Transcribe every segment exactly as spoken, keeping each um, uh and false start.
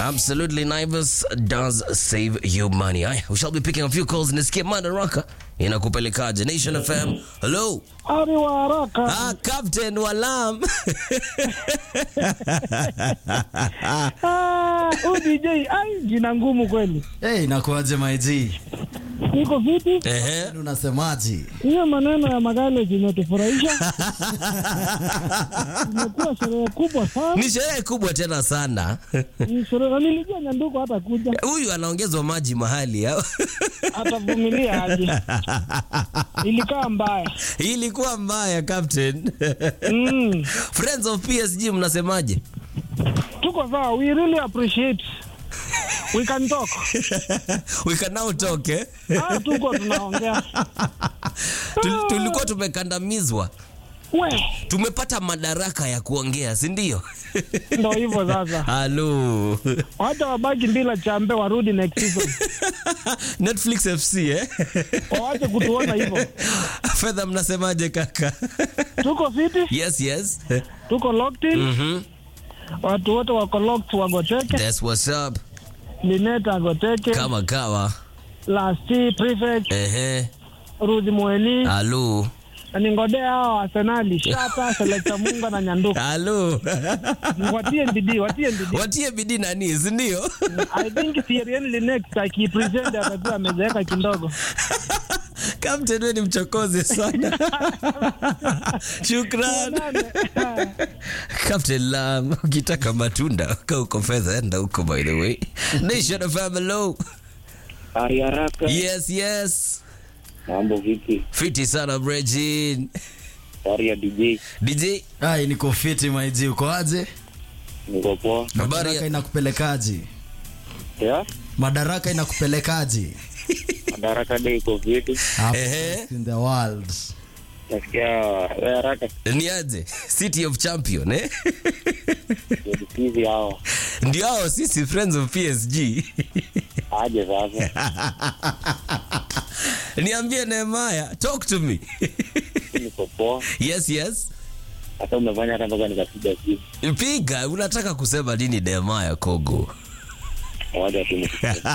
Absolutely, Naivas does save you money. Aye, we shall be picking a few calls in this game. Madaraka inakupelekaje? Nation F M. Hello. Ari wa haraka. Ah, Captain Walam. Ah, U D J, ai jina ngumu kweli. Hey, nakuaje my G? Niko vipi? Ehe. Unasemaje? Hiyo maneno ya magale zimetufurahisha. Imekuwa sherehe kubwa sana. Ni sherehe kubwa tena sana. Ni sherehe, nilijua Nyanduko hata kuja. Huyu anaongezwa maji mahali au? Atavumilia aje. Ilikaa mbaya. Ilikuwa mbaya, Captain. Mm. Friends of P S G, mnasemaje? Tuko sawa, we really appreciate. We can talk. We can now talk, eh? Ah, tuko tunaongea. Tul- Tulikuwa tumekandamizwa. We, Tumepata madaraka ya kuongea, si ndio? ndio hivyo sasa. Hello. Wacha wabaki bila chambe warudi next season. Netflix F C, eh? Waache kutuona hivyo. Fedha, mnasemaje kaka? Tuko fiti? Yes, yes. Tuko locked in. Mhm. Watu wote wako locked wagoteke. That's what's up. Lineta agoteke. Kama kawa. Lasti prefect. Ehe. Ruzi Mweni. Hello. Ningodea hao Arsenali. Shata, Seleta Munga na Nyanduko. Hello. Watie bidii, watie bidii. Watie bidii nani, si ndio? I think Thierry next akipresent atakuwa amezeeka kidogo. Captain, wewe ni mchokozi sana. Shukran. Captain Lam, ukitaka matunda ka uko fedha enda huko, by the way. Nation of Hello. Ari haraka. Yes, yes. Mambo vipi? Fiti sana Bregin. Ari ya D J. D J. Hai, niko fiti my G. Uko aje? Niko poa. Habari Madaraka ya- inakupelekaje? Ya? Madaraka inakupelekaje? Madaraka day iko vipi? Ehe. In the world. Nasikia wewe haraka. Ni aje? City of Champion, eh? Hizi hao. Ndio hao sisi friends of P S G. Aje sasa. Niambie Nehemiah, talk to me. Niko poa. Yes, yes. Hata umefanya hata mpaka nikapiga simu. Piga, unataka kusema nini Nehemiah Kogo? Waje tu.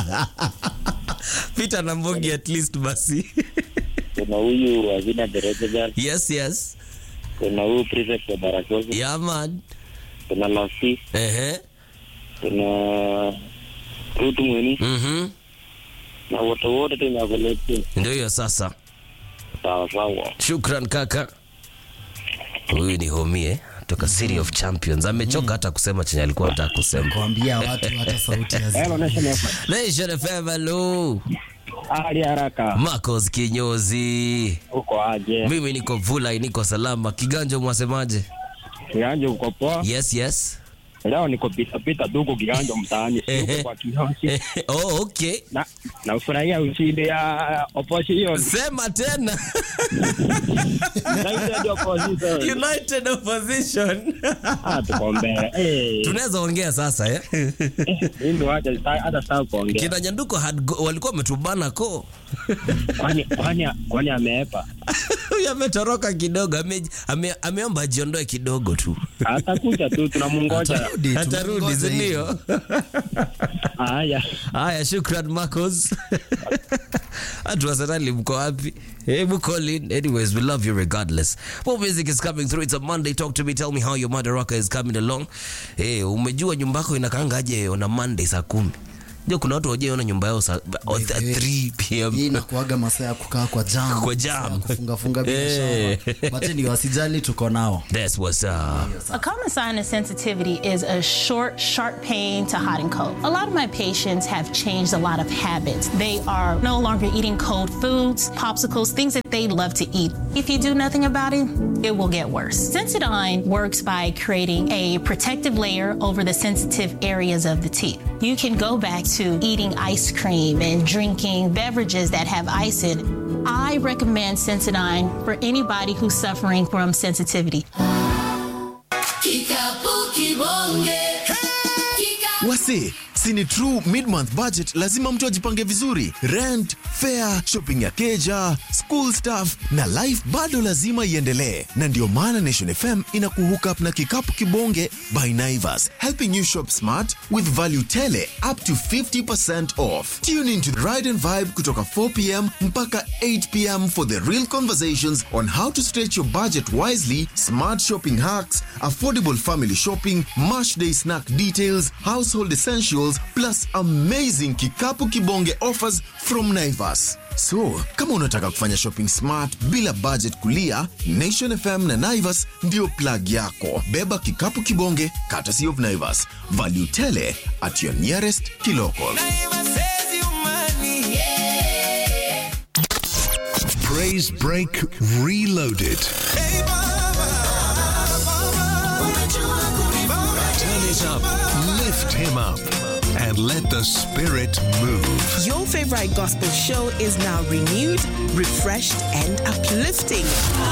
Peter na Mbogi at least basi. Kuna huyu Azina Derejegal. Yes, yes. Kuna huyu prefect wa Barakosi. Yeah, man. Kuna Lasti. Ehe. Kuna Rutu Mweni. Mhm. Na wote wote tunakolete. Ndio hiyo sasa. Sawa sawa. Shukran kaka. Huyu ni homie toka City of Champions. Amechoka hata kusema chenye alikuwa anataka kusema. Kuambia watu hata sauti ya zi. Hello Nation F M. Nation F M, hello. Ari haraka. Marcos Kinyozi. Uko aje? Mimi niko Vulai, niko salama. Kiganjo mwasemaje? Kianjo uko poa? Yes, yes. Leo niko pita pita tu kiganjo mtaani sio kwa kihosi. Oh, okay. Na na ufurahia ushindi ya opposition. Sema tena. United opposition. United opposition. Ah, tukombe. Eh. Tunaweza ongea sasa, eh? Ndio hata hata sasa kuongea. Kina Nyanduko had go, walikuwa wametubana ko. Kwani kwani kwani ameepa. Huyu ametoroka kidogo, ame, ame, ameomba ajiondoe kidogo tu. Atakuja tu tunamungoja. Atarudi, Atarudi, tunangoja hivi. ndio. Haya. Haya, shukran Marcos. Atu Arsenal mko wapi? Hebu call in. Anyways, we love you regardless. More music is coming through. It's a Monday. Talk to me. Tell me how your Madaraka is coming along. Eh, umejua nyumba yako inakaanga aje on a Monday saa kumi? Ndio kuna watu waje ona nyumba yao saa three p m. Hii inakuaga masaa ya kukaa kwa jam. Kwa jam. Kufunga funga biashara. But ni wasijali tuko nao. That's what's up. A common sign of sensitivity is a short, sharp pain to hot and cold. A lot of my patients have changed a lot of habits. They are no longer eating cold foods, popsicles, things that they love to eat. If you do nothing about it, it will get worse. Sensodyne works by creating a protective layer over the sensitive areas of the teeth. You can go back to eating ice cream and drinking beverages that have ice in it. I recommend Sensodyne for anybody who's suffering from sensitivity. Wase, Sini true mid-month budget, lazima mtu ajipange vizuri. Rent, fare, shopping ya keja, school stuff na life bado lazima iendelee. Na ndio maana Nation F M inakuhook up na kikapu kibonge by Naivas, helping you shop smart with value tele up to fifty percent off. Tune into the Ride and Vibe kutoka four p.m. mpaka eight p.m. for the real conversations on how to stretch your budget wisely, smart shopping hacks, affordable family shopping, Mash Day snack details, household essentials, plus amazing kikapu kibonge offers from Naivas. So, kama unataka kufanya shopping smart bila budget kulia, Nation F M na Naivas ndio plug yako. Beba kikapu kibonge, courtesy of Naivas. Value tele at your nearest kiloko. Praise Break Reloaded. Turn it up, lift him up, and let the spirit move. Your favorite gospel show is now renewed, refreshed, and uplifting.